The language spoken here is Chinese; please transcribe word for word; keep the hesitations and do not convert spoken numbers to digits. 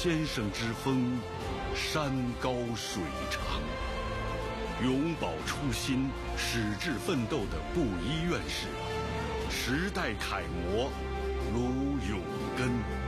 先生之风，山高水长。永葆初心、矢志奋斗的布衣院士，时代楷模卢永根。